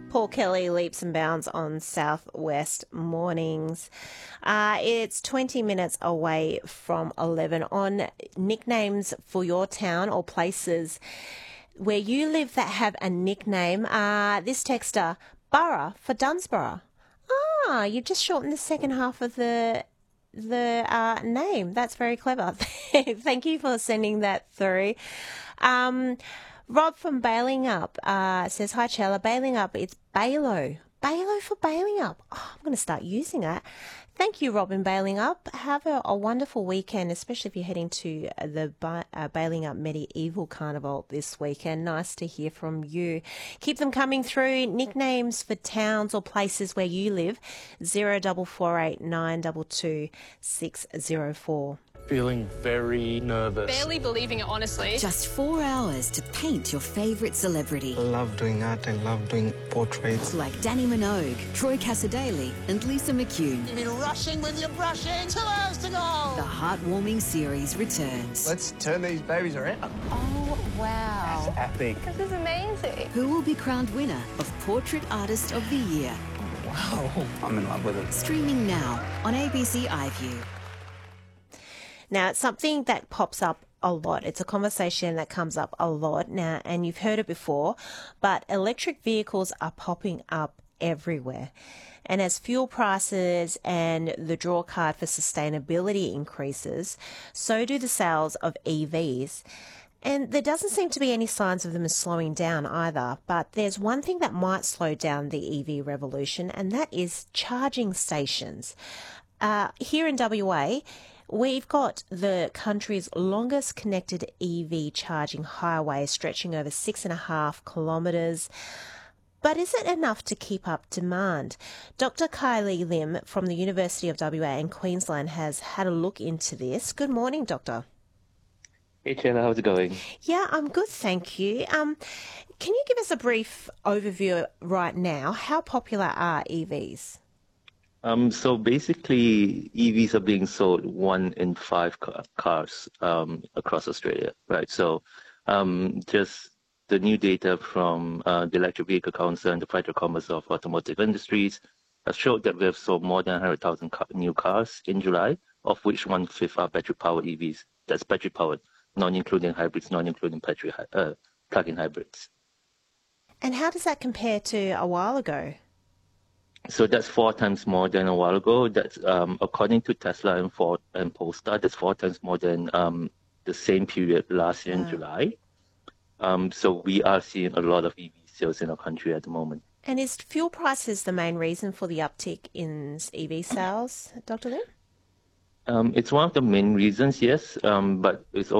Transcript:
Paul Kelly leaps and bounds on Southwest Mornings. It's 20 minutes away from 11 on nicknames for your town or places where you live that have a nickname. This texter, Borough for Dunsborough. You've just shortened the second half of the name. That's very clever. Thank you for sending that through. Rob from Bailing Up says, hi, Chella. Bailing Up, it's Bailo. Bailo for Bailing Up. Oh, I'm going to start using that. Thank you, Rob, in Bailing Up. Have a wonderful weekend, especially if you're heading to the Bailing Up Medieval Carnival this weekend. Nice to hear from you. Keep them coming through. Nicknames for towns or places where you live, 0448 922 604. Feeling very nervous. Barely believing it, honestly. Just 4 hours to paint your favourite celebrity. I love doing art. I love doing portraits. Like Danny Minogue, Troy Cassadaly and Lisa McCune. You've been rushing with your brushing. 2 hours to go. The heartwarming series returns. Let's turn these babies around. Oh, wow. That's epic. This is amazing. Who will be crowned winner of Portrait Artist of the Year? Wow. I'm in love with it. Streaming now on ABC iView. Now, it's something that pops up a lot. It's a conversation that comes up a lot now, and you've heard it before, but electric vehicles are popping up everywhere. And as fuel prices and the draw card for sustainability increases, so do the sales of EVs. And there doesn't seem to be any signs of them slowing down either. But there's one thing that might slow down the EV revolution, and that is charging stations. Here in WA, we've got the country's longest connected EV charging highway stretching over 6.5 kilometres. But is it enough to keep up demand? Dr. Kylie Lim from the University of WA and Queensland has had a look into this. Good morning, Doctor. Hey, Chella, how's it going? Yeah, I'm good, thank you. Can you give us a brief overview right now? How popular are EVs? So basically, EVs are being sold 1 in 5 cars across Australia, right? So just the new data from the Electric Vehicle Council and the Federal Commerce of Automotive Industries has showed that we have sold more than 100,000 new cars in July, of which 1/5 are battery-powered EVs. That's battery-powered, not including hybrids, not including plug-in hybrids. And how does that compare to a while ago? So that's 4 times more than a while ago. That's according to Tesla and Polestar, that's 4 times more than the same period last year in July. So we are seeing a lot of EV sales in our country at the moment. And is fuel prices the main reason for the uptick in EV sales, Dr. Lim? It's one of the main reasons, yes, but it's